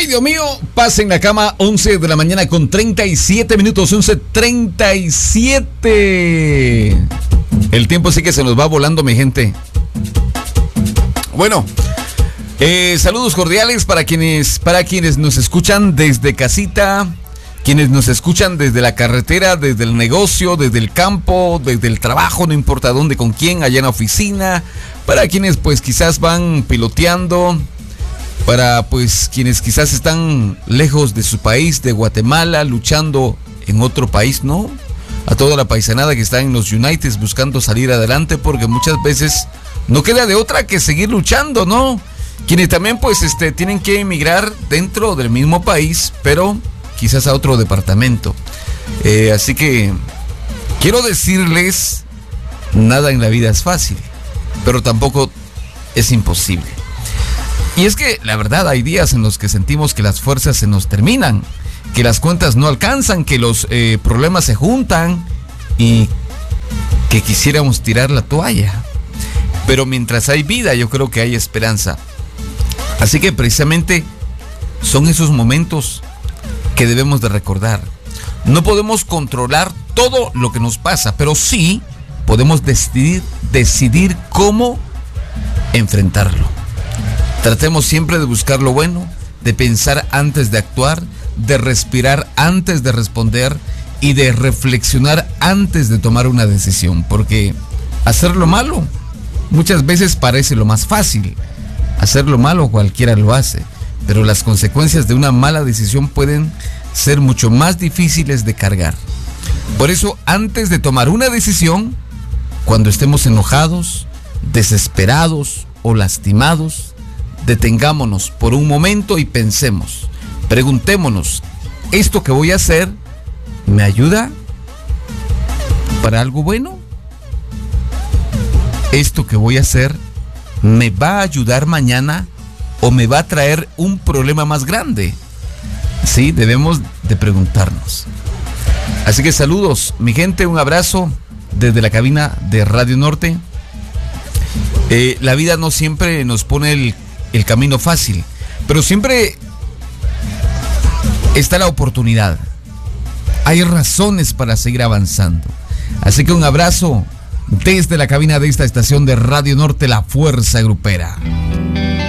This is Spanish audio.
Ay, Dios mío, pasa en la cama, 11 de la mañana con 37 minutos, 11:37. El tiempo sí que se nos va volando, mi gente. Bueno, saludos cordiales para quienes nos escuchan desde casita, quienes nos escuchan desde la carretera, desde el negocio, desde el campo, desde el trabajo, no importa dónde, con quién, allá en la oficina, para quienes pues quizás van piloteando, para pues quienes quizás están lejos de su país, de Guatemala, luchando en otro país, ¿no? A toda la paisanada que está en los United buscando salir adelante, porque muchas veces no queda de otra que seguir luchando, ¿no? Quienes también pues tienen que emigrar dentro del mismo país, pero quizás a otro departamento. Así que quiero decirles, nada en la vida es fácil, pero tampoco es imposible. Y es que la verdad hay días en los que sentimos que las fuerzas se nos terminan, que las cuentas no alcanzan, que los problemas se juntan y que quisiéramos tirar la toalla. Pero mientras hay vida, yo creo que hay esperanza. Así que precisamente son esos momentos que debemos de recordar. No podemos controlar todo lo que nos pasa, pero sí podemos decidir cómo enfrentarlo. Tratemos siempre de buscar lo bueno, de pensar antes de actuar, de respirar antes de responder y de reflexionar antes de tomar una decisión, porque hacer lo malo muchas veces parece lo más fácil. Hacer lo malo cualquiera lo hace, pero las consecuencias de una mala decisión pueden ser mucho más difíciles de cargar. Por eso, antes de tomar una decisión, cuando estemos enojados, desesperados o lastimados, detengámonos por un momento y pensemos, preguntémonos, ¿esto que voy a hacer me ayuda para algo bueno? ¿Esto que voy a hacer me va a ayudar mañana o me va a traer un problema más grande? Sí, debemos de preguntarnos. Así que saludos, mi gente, un abrazo desde la cabina de Radio Norte. La vida no siempre nos pone el camino fácil, pero siempre está la oportunidad. Hay razones para seguir avanzando. Así que un abrazo desde la cabina de esta estación de Radio Norte, La Fuerza Grupera.